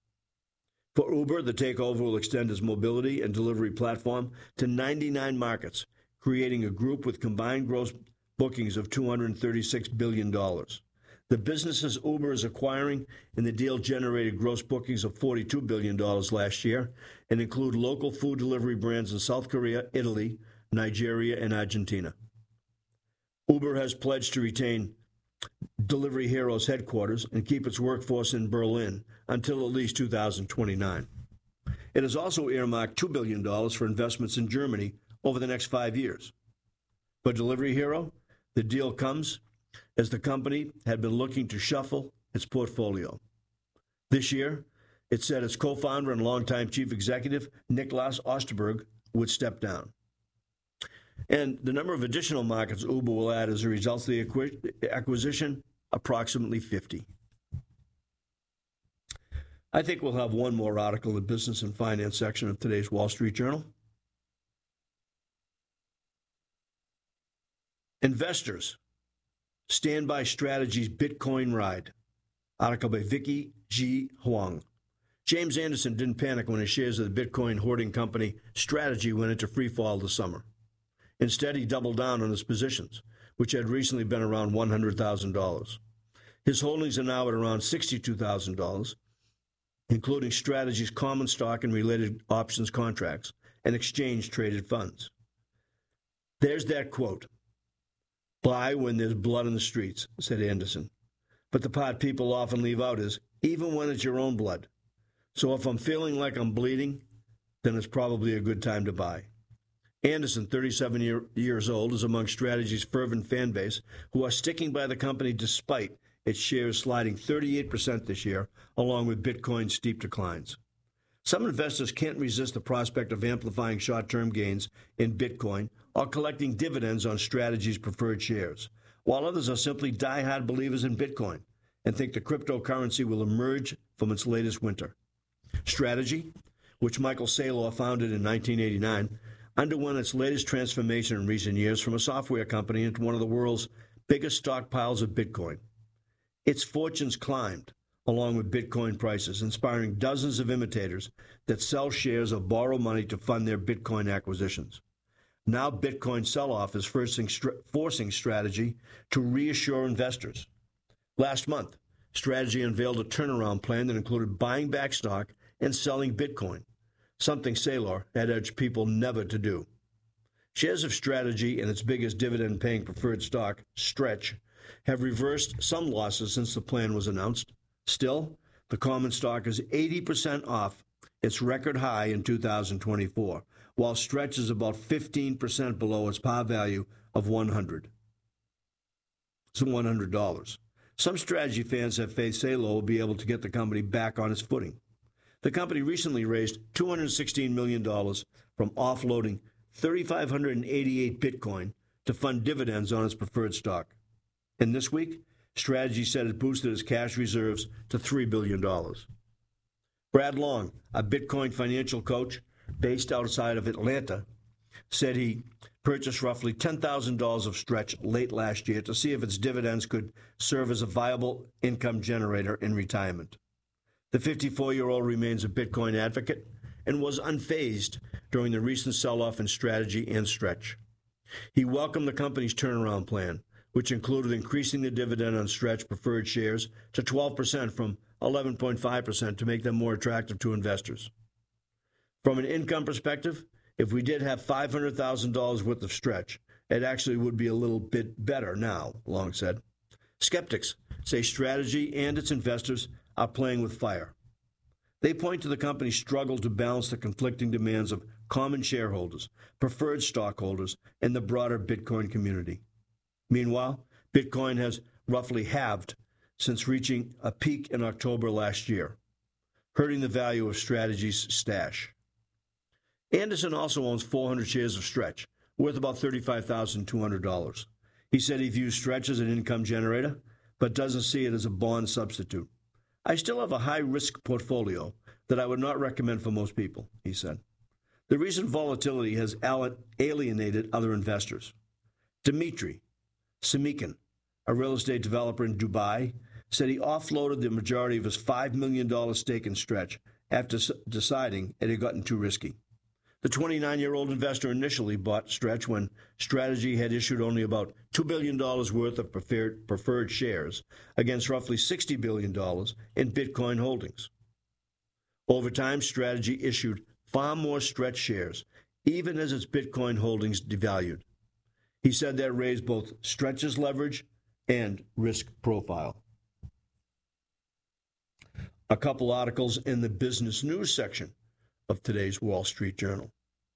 For Uber, the takeover will extend its mobility and delivery platform to ninety-nine markets, creating a group with combined gross bookings of two hundred thirty-six billion dollars. The businesses Uber is acquiring in the deal generated gross bookings of forty-two billion dollars last year and include local food delivery brands in South Korea, Italy, Nigeria, and Argentina. Uber has pledged to retain Delivery Hero's headquarters and keep its workforce in Berlin until at least two thousand twenty-nine. It has also earmarked two billion dollars for investments in Germany over the next five years. For Delivery Hero, the deal comes as the company had been looking to shuffle its portfolio. This year, it said its co-founder and longtime chief executive, Niklas Osterberg, would step down. And the number of additional markets Uber will add as a result of the acquisition, approximately fifty. I think we'll have one more article in the business and finance section of today's Wall Street Journal. Investors, Standby Strategies Bitcoin Ride. Article by Vicky G. Huang. James Anderson didn't panic when his shares of the Bitcoin hoarding company Strategy went into free fall this summer. Instead, he doubled down on his positions, which had recently been around one hundred thousand dollars. His holdings are now at around sixty-two thousand dollars, including Strategy's common stock and related options contracts and exchange-traded funds. There's that quote, "Buy when there's blood in the streets," said Anderson. But the part people often leave out is, even when it's your own blood. So if I'm feeling like I'm bleeding, then it's probably a good time to buy. Anderson, thirty-seven year, years old, is among Strategy's fervent fan base who are sticking by the company despite its shares sliding thirty-eight percent this year, along with Bitcoin's steep declines. Some investors can't resist the prospect of amplifying short-term gains in Bitcoin or collecting dividends on Strategy's preferred shares, while others are simply die-hard believers in Bitcoin and think the cryptocurrency will emerge from its latest winter. Strategy, which Michael Saylor founded in nineteen eighty-nine, underwent its latest transformation in recent years from a software company into one of the world's biggest stockpiles of Bitcoin. Its fortunes climbed, along with Bitcoin prices, inspiring dozens of imitators that sell shares or borrow money to fund their Bitcoin acquisitions. Now Bitcoin sell-off is forcing, forcing Strategy to reassure investors. Last month, Strategy unveiled a turnaround plan that included buying back stock and selling Bitcoin, something Saylor had urged people never to do. Shares of Strategy and its biggest dividend-paying preferred stock, Stretch, have reversed some losses since the plan was announced. Still, the common stock is eighty percent off its record high in two thousand twenty-four, while Stretch is about fifteen percent below its par value of one hundred dollars. Some Strategy fans have faith Saylor will be able to get the company back on its footing. The company recently raised two hundred sixteen million dollars from offloading three thousand five hundred eighty-eight Bitcoin to fund dividends on its preferred stock. And this week, Strategy said it boosted its cash reserves to three billion dollars. Brad Long, a Bitcoin financial coach based outside of Atlanta, said he purchased roughly ten thousand dollars of Stretch late last year to see if its dividends could serve as a viable income generator in retirement. The fifty-four-year-old remains a Bitcoin advocate and was unfazed during the recent sell-off in Strategy and Stretch. He welcomed the company's turnaround plan, which included increasing the dividend on Stretch preferred shares to twelve percent from eleven point five percent to make them more attractive to investors. From an income perspective, if we did have five hundred thousand dollars worth of Stretch, it actually would be a little bit better now, Long said. Skeptics say Strategy and its investors are playing with fire. They point to the company's struggle to balance the conflicting demands of common shareholders, preferred stockholders, and the broader Bitcoin community. Meanwhile, Bitcoin has roughly halved since reaching a peak in October last year, hurting the value of Strategy's stash. Anderson also owns four hundred shares of Stretch, worth about thirty-five thousand two hundred dollars. He said he views Stretch as an income generator, but doesn't see it as a bond substitute. I still have a high-risk portfolio that I would not recommend for most people, he said. The recent volatility has alienated other investors. Dmitry Semikin, a real estate developer in Dubai, said he offloaded the majority of his five million dollars stake in Stretch after deciding it had gotten too risky. The twenty-nine-year-old investor initially bought Stretch when Strategy had issued only about two billion dollars worth of preferred, preferred shares against roughly sixty billion dollars in Bitcoin holdings. Over time, Strategy issued far more Stretch shares, even as its Bitcoin holdings devalued. He said that raised both Stretch's leverage and risk profile. A couple articles in the business news section of today's Wall Street Journal.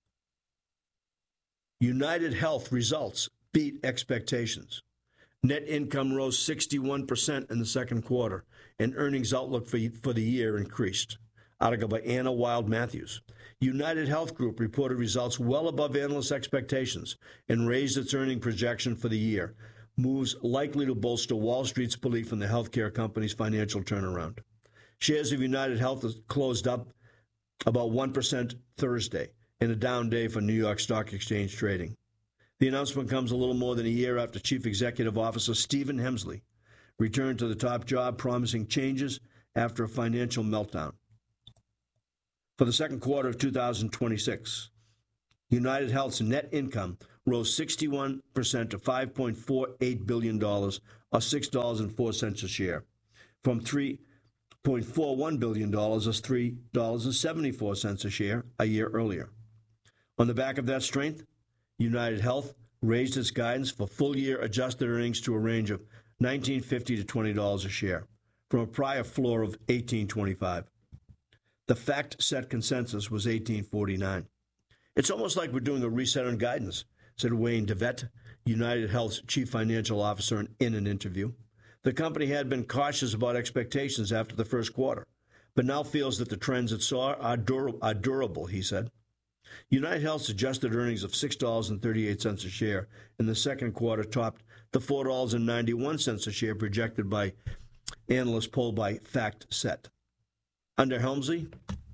United Health results beat expectations. Net income rose sixty-one percent in the second quarter, and earnings outlook for, for the year increased. Article by Anna Wild Matthews. United Health Group reported results well above analyst expectations and raised its earning projection for the year, moves likely to bolster Wall Street's belief in the healthcare company's financial turnaround. Shares of United Health closed up about one percent Thursday, in a down day for New York Stock Exchange trading. The announcement comes a little more than a year after Chief Executive Officer Stephen Hemsley returned to the top job, promising changes after a financial meltdown. For the second quarter of two thousand twenty-six, United Health's net income rose sixty-one percent to five point four eight billion dollars, or six dollars and four cents a share, from three point four one billion dollars, or three dollars and seventy-four cents a share, a year earlier. On the back of that strength, United Health raised its guidance for full-year adjusted earnings to a range of nineteen fifty to twenty dollars a share, from a prior floor of eighteen twenty-five. The fact-set consensus was eighteen forty-nine. It's almost like we're doing a reset on guidance, said Wayne DeVette, United Health's chief financial officer, in, in an interview. The company had been cautious about expectations after the first quarter, but now feels that the trends it saw are, dur- are durable, he said. United Health's adjusted earnings of six dollars and thirty-eight cents a share in the second quarter topped the four dollars and ninety-one cents a share projected by analysts polled by FactSet. Under Helmsley,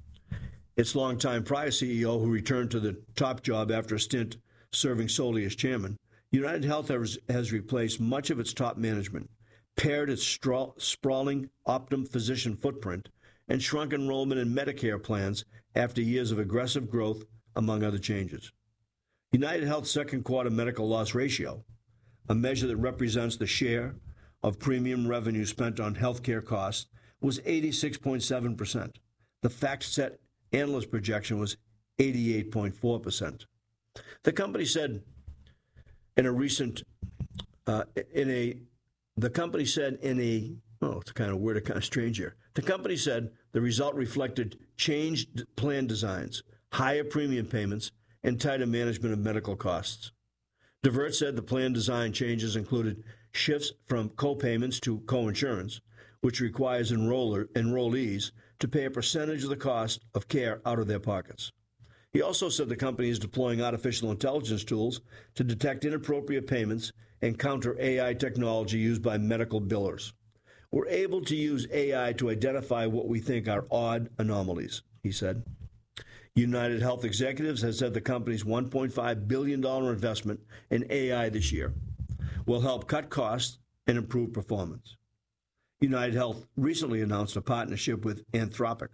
its longtime prior C E O, who returned to the top job after a stint serving solely as chairman, United Health has, has replaced much of its top management, pared its stra- sprawling Optum physician footprint, and shrunk enrollment in Medicare plans after years of aggressive growth, among other changes. United Health's second quarter medical loss ratio, a measure that represents the share of premium revenue spent on healthcare costs, was eighty-six point seven percent. The FactSet analyst projection was eighty-eight point four percent. The company said in a recent, uh, in a, the company said in a, oh, it's kind of weird, kind of strange here. The company said the result reflected changed plan designs, higher premium payments, and tighter management of medical costs. DeVette said the plan design changes included shifts from co-payments to co-insurance, which requires enroller, enrollees to pay a percentage of the cost of care out of their pockets. He also said the company is deploying artificial intelligence tools to detect inappropriate payments and counter A I technology used by medical billers. We're able to use A I to identify what we think are odd anomalies, he said. United Health executives have said the company's one point five billion dollars investment in A I this year will help cut costs and improve performance. United Health recently announced a partnership with Anthropic.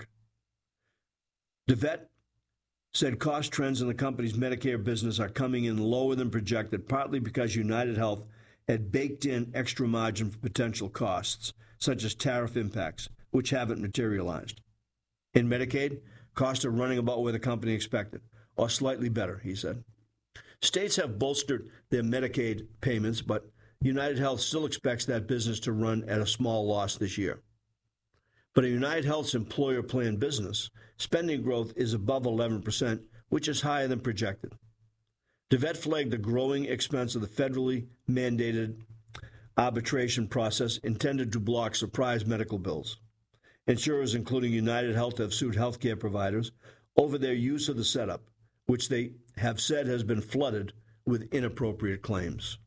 DeVette said cost trends in the company's Medicare business are coming in lower than projected, partly because United Health had baked in extra margin for potential costs, such as tariff impacts, which haven't materialized. In Medicaid, costs are running about where the company expected, or slightly better, he said. States have bolstered their Medicaid payments, but United Health still expects that business to run at a small loss this year. But in United Health's employer plan business, spending growth is above eleven percent, which is higher than projected. DeVette flagged the growing expense of the federally mandated arbitration process intended to block surprise medical bills. Insurers, including United Health, have sued healthcare providers over their use of the setup, which they have said has been flooded with inappropriate claims.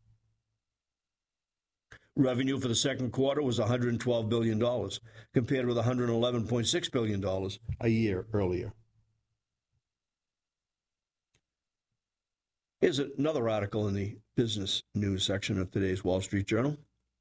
Revenue for the second quarter was one hundred twelve billion dollars, compared with one hundred eleven point six billion dollars a year earlier. Here's another article in the business news section of today's Wall Street Journal.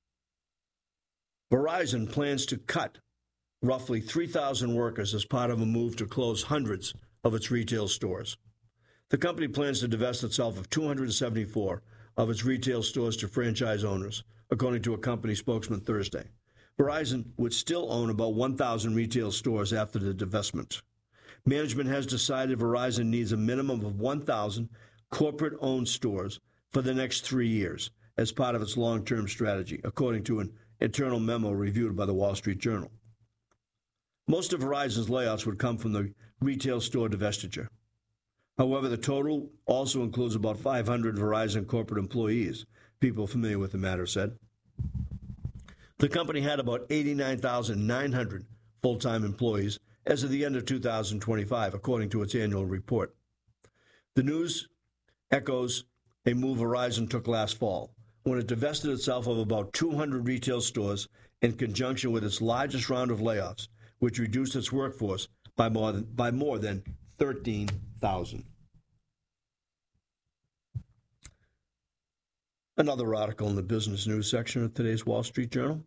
Verizon plans to cut roughly three thousand workers as part of a move to close hundreds of its retail stores. The company plans to divest itself of two hundred seventy-four of its retail stores to franchise owners, according to a company spokesman Thursday. Verizon would still own about one thousand retail stores after the divestment. Management has decided Verizon needs a minimum of one thousand corporate-owned stores for the next three years as part of its long-term strategy, according to an internal memo reviewed by the Wall Street Journal. Most of Verizon's layoffs would come from the retail store divestiture. However, the total also includes about five hundred Verizon corporate employees, people familiar with the matter said. The company had about eighty-nine thousand nine hundred full-time employees as of the end of two thousand twenty-five, according to its annual report. The news echoes a move Verizon took last fall, when it divested itself of about two hundred retail stores in conjunction with its largest round of layoffs, which reduced its workforce by more than, by more than thirteen thousand. Another article in the business news section of today's Wall Street Journal.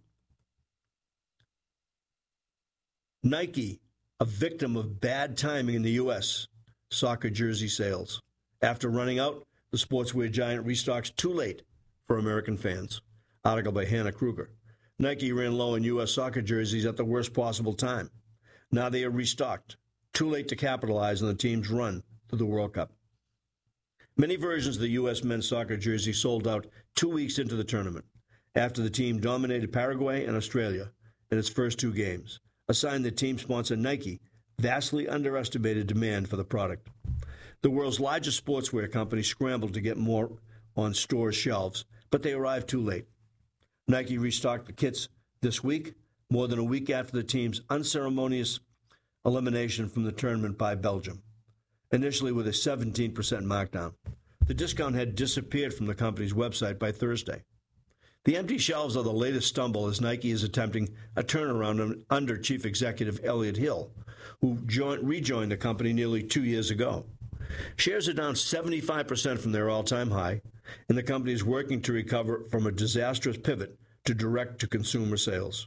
Nike, a victim of bad timing in the U S soccer jersey sales. After running out, the sportswear giant restocks too late for American fans. Article by Hannah Kruger. Nike ran low in U S soccer jerseys at the worst possible time. Now they are restocked. Too late to capitalize on the team's run to the World Cup. Many versions of the U S men's soccer jersey sold out two weeks into the tournament, after the team dominated Paraguay and Australia in its first two games, a sign that team sponsor Nike vastly underestimated demand for the product. The world's largest sportswear company scrambled to get more on store shelves, but they arrived too late. Nike restocked the kits this week, more than a week after the team's unceremonious elimination from the tournament by Belgium, initially with a seventeen percent markdown. The discount had disappeared from the company's website by Thursday. The empty shelves are the latest stumble as Nike is attempting a turnaround under Chief Executive Elliott Hill, who joined, rejoined the company nearly two years ago. Shares are down seventy-five percent from their all-time high, and the company is working to recover from a disastrous pivot to direct-to-consumer sales.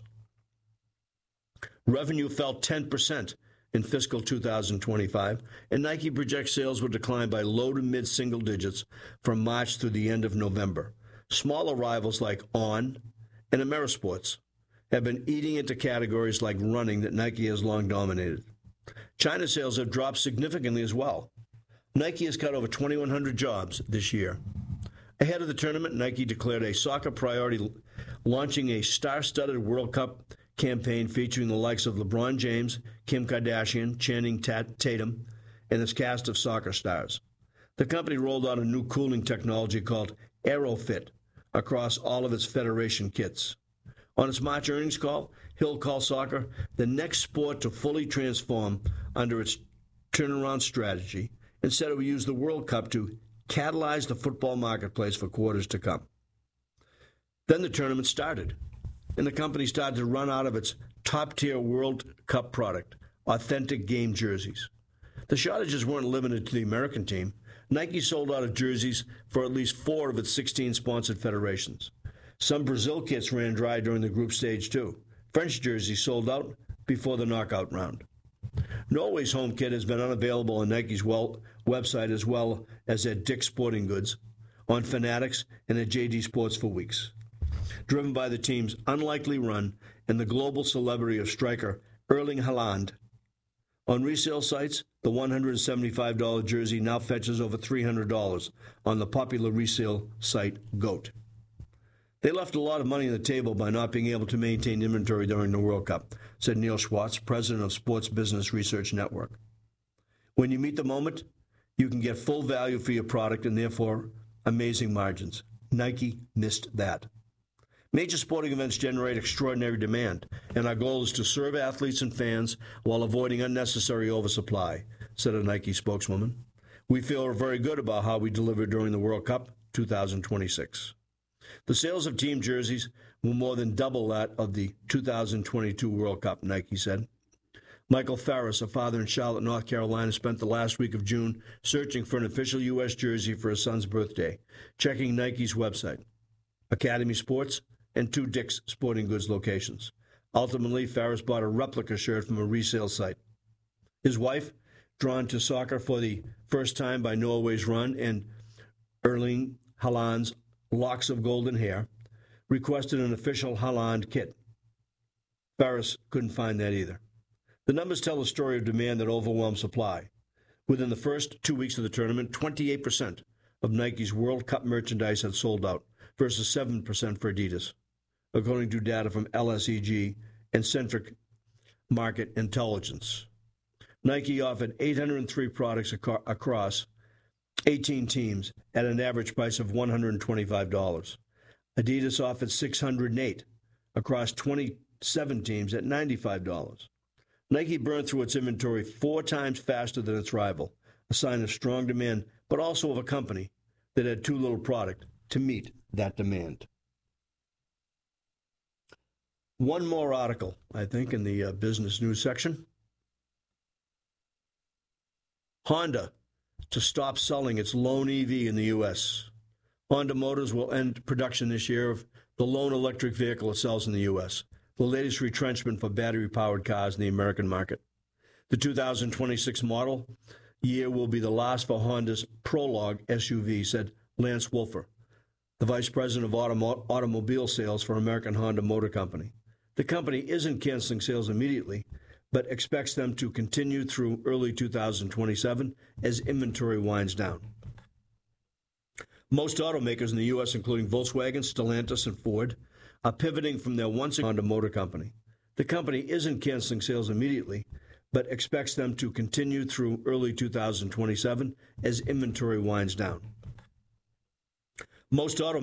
Revenue fell ten percent in fiscal two thousand twenty-five, and Nike projects sales will decline by low to mid-single digits from March through the end of November. Smaller rivals like On and Amerisports have been eating into categories like running that Nike has long dominated. China sales have dropped significantly as well. Nike has cut over twenty-one hundred jobs this year. Ahead of the tournament, Nike declared a soccer priority, launching a star-studded World Cup campaign featuring the likes of LeBron James, Kim Kardashian, Channing Tatum, and its cast of soccer stars. The company rolled out a new cooling technology called AeroFit across all of its federation kits. On its March earnings call, Hill called soccer the next sport to fully transform under its turnaround strategy, and said it would use the World Cup to catalyze the football marketplace for quarters to come. Then the tournament started, and the company started to run out of its top-tier World Cup product, authentic game jerseys. The shortages weren't limited to the American team. Nike sold out of jerseys for at least four of its sixteen sponsored federations. Some Brazil kits ran dry during the group stage, too. French jerseys sold out before the knockout round. Norway's home kit has been unavailable on Nike's well, website as well as at Dick's Sporting Goods, on Fanatics, and at J D Sports for weeks. Driven by the team's unlikely run and the global celebrity of striker Erling Haaland. On resale sites, the one hundred seventy-five dollars jersey now fetches over three hundred dollars on the popular resale site GOAT. They left a lot of money on the table by not being able to maintain inventory during the World Cup, said Neil Schwartz, president of Sports Business Research Network. When you meet the moment, you can get full value for your product and therefore amazing margins. Nike missed that. Major sporting events generate extraordinary demand, and our goal is to serve athletes and fans while avoiding unnecessary oversupply, said a Nike spokeswoman. We feel very good about how we delivered during the World Cup two thousand twenty-six. The sales of team jerseys will more than double that of the two thousand twenty-two World Cup, Nike said. Michael Farris, a father in Charlotte, North Carolina, spent the last week of June searching for an official U S jersey for his son's birthday, checking Nike's website, Academy Sports, and two Dick's Sporting Goods locations. Ultimately, Farris bought a replica shirt from a resale site. His wife, drawn to soccer for the first time by Norway's run and Erling Haaland's locks of golden hair, requested an official Haaland kit. Farris couldn't find that either. The numbers tell a story of demand that overwhelmed supply. Within the first two weeks of the tournament, twenty-eight percent of Nike's World Cup merchandise had sold out, versus seven percent for Adidas, according to data from L S E G and Centric Market Intelligence. Nike offered eight hundred three products ac- across eighteen teams at an average price of one hundred twenty-five dollars. Adidas offered six hundred eight across twenty-seven teams at ninety-five dollars. Nike burned through its inventory four times faster than its rival, a sign of strong demand, but also of a company that had too little product to meet that demand. One more article, I think, in the uh, business news section. Honda to stop selling its lone E V in the U S. Honda Motors will end production this year of the lone electric vehicle it sells in the U S, the latest retrenchment for battery-powered cars in the American market. The two thousand twenty-six model year will be the last for Honda's Prologue S U V, said Lance Wolfer, the vice president of automo- automobile sales for American Honda Motor Company. The company isn't canceling sales immediately, but expects them to continue through early two thousand twenty-seven as inventory winds down. Most automakers in the U S, including Volkswagen, Stellantis, and Ford, are pivoting from their once Honda Motor Company. The company isn't canceling sales immediately, but expects them to continue through early two thousand twenty-seven as inventory winds down. Most automakers